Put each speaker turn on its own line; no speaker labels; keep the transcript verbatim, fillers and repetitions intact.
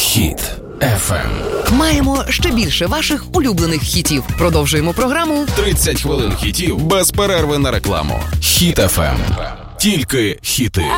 Хіт еф ем.
Маємо ще більше ваших улюблених хітів. Продовжуємо програму
тридцять хвилин хітів без перерви на рекламу. Хіт еф ем. Тільки хіти.